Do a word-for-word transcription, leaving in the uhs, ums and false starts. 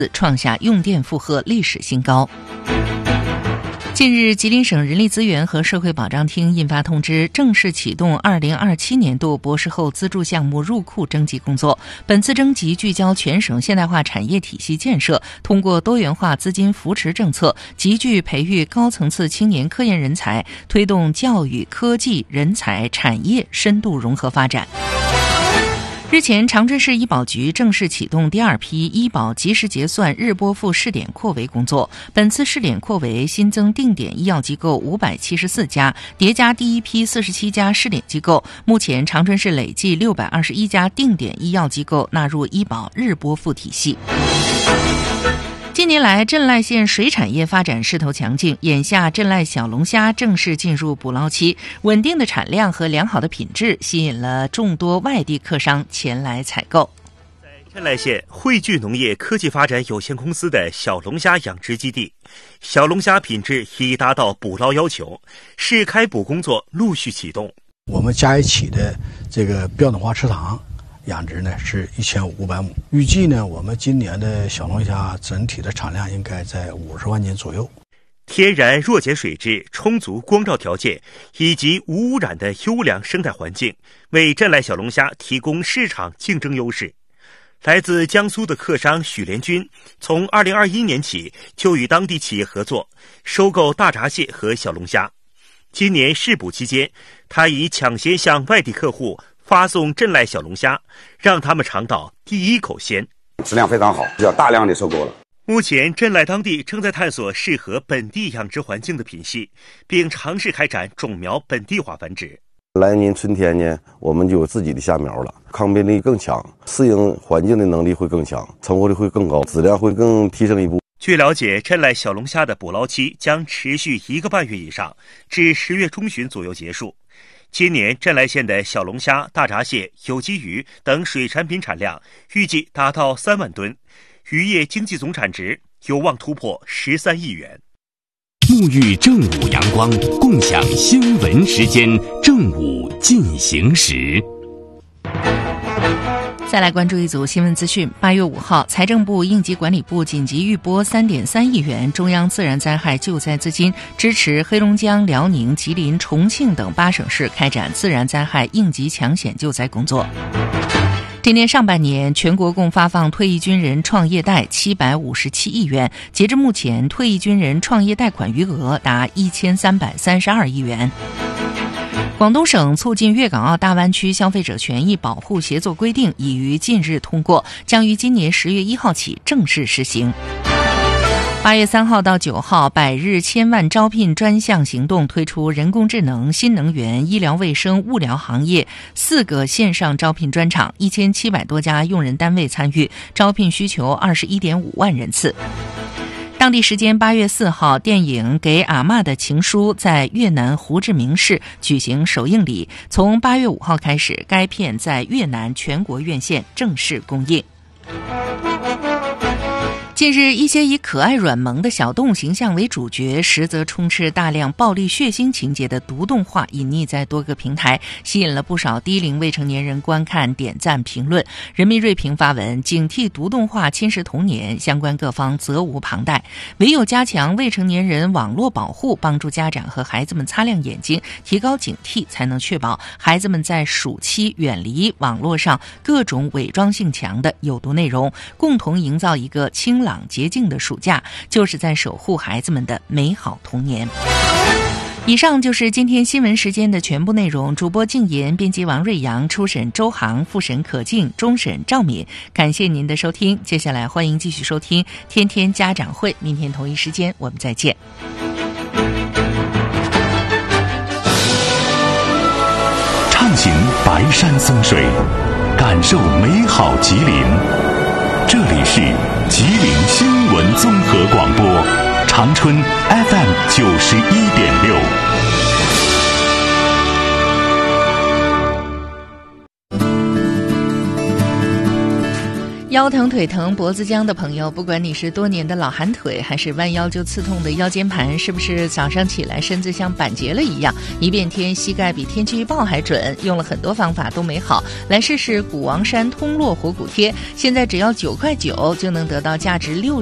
创下用电负荷历史新高。近日，吉林省人力资源和社会保障厅印发通知，正式启动二零二七年度博士后资助项目入库征集工作。本次征集聚焦全省现代化产业体系建设，通过多元化资金扶持政策，集聚培育高层次青年科研人才，推动教育、科技、人才、产业深度融合发展。日前，长春市医保局正式启动第二批医保即时结算日拨付试点扩围工作。本次试点扩围新增定点医药机构五百七十四家，叠加第一批四十七家试点机构。目前，长春市累计六百二十一家定点医药机构纳入医保日拨付体系。近年来，镇濑县水产业发展势头强劲，眼下镇濑小龙虾正式进入捕捞期，稳定的产量和良好的品质吸引了众多外地客商前来采购。 在镇濑县汇聚农业科技发展有限公司的小龙虾养殖基地，小龙虾品质已达到捕捞要求，市开捕工作陆续启动。 我们加一起的这个标准化池塘养殖呢是一千五百亩，预计呢我们今年的小龙虾整体的产量应该在五十万斤左右。 天然弱碱水质、充足光照条件以及无污染的优良生态环境，为镇濑小龙虾提供市场竞争优势。来自江苏的客商许连军，从二零二一年起就与当地企业合作，收购大闸蟹和小龙虾。今年试捕期间，他已抢先向外地客户发送镇濑小龙虾，让他们尝到第一口鲜， 质量非常好，比较大量的收购了。 目前，镇濑当地正在探索适合本地养殖环境的品系，并尝试开展种苗本地化繁殖。 来年春天呢，我们就有自己的虾苗了，抗病力更强，适应环境的能力会更强，成活率会更高，质量会更提升一步。 据了解，镇濑小龙虾的捕捞期将持续一个半月以上，至十月中旬左右结束。今年镇濑县的小龙虾、大闸蟹、有机鱼等水产品产量预计达到三万吨，渔业经济总产值有望突破十三亿元。 沐浴正午阳光，共享新闻时间，正午进行时。 再来关注一组新闻资讯。八月五号，财政部、应急管理部紧急预拨三点三亿元中央自然灾害救灾资金，支持黑龙江、辽宁、吉林、重庆等八省市开展自然灾害应急抢险救灾工作。今年上半年，全国共发放退役军人创业贷七百五十七亿元，截至目前，退役军人创业贷款余额达一千三百三十二亿元。广东省促进粤港澳大湾区消费者权益保护协作规定已于近日通过，将于今年十月一号起正式实行。八月三号到九号，百日千万招聘专项行动推出人工智能、新能源、医疗卫生、物疗行业四个线上招聘专场，一千七百多家用人单位参与，招聘需求二十一点五万人次。当地时间八月四号，电影《给阿嬷的情书》在越南胡志明市举行首映礼。从八月五号开始，该片在越南全国院线正式公映。近日，一些以可爱软萌的小动物形象为主角，实则充斥大量暴力血腥情节的毒动画隐匿在多个平台，吸引了不少低龄未成年人观看、点赞、评论。人民锐评发文警惕毒动画侵蚀童年，相关各方责无旁贷，唯有加强未成年人网络保护，帮助家长和孩子们擦亮眼睛，提高警惕，才能确保孩子们在暑期远离网络上各种伪装性强的有毒内容，共同营造一个清朗洁净的暑假，就是在守护孩子们的美好童年。以上就是今天新闻时间的全部内容。主播静言，编辑王瑞阳，初审周航，复审可静，终审赵敏。感谢您的收听，接下来欢迎继续收听天天家长会，明天同一时间我们再见。 畅行白山松水，感受美好吉林。这里是吉林新闻综合广播，长春 F M 九十一点六。 腰疼腿疼脖子僵的朋友，不管你是多年的老寒腿，还是弯腰就刺痛的腰间盘，是不是早上起来身子像板结了一样，一变天膝盖比天气预报还准，用了很多方法都没好，来试试古王山通络活骨贴，现在只要九块九就能得到价值六